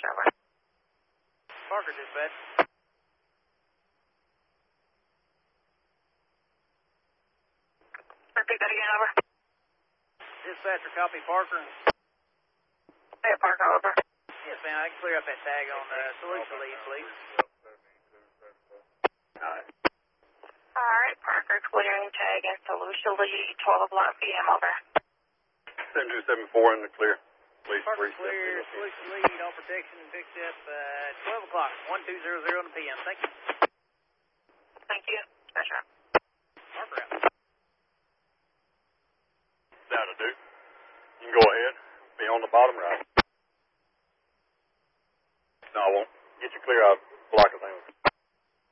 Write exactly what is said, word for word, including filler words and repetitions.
over. Parker, dispatch. Repeat that again, over. Dispatcher, copy Parker. Hey, Parker, over. Yes, ma'am. I can clear up that tag on the solution lead, please. Alright. Alright, Parker, clearing tag and solution lead, twelve o'clock P M, over. seven two seven four in the clear. Please, Parker, three clear, seven zero. solution lead, all protection picked up uh, twelve o'clock, one two zero zero in the P M. Thank you. Thank you. That's right.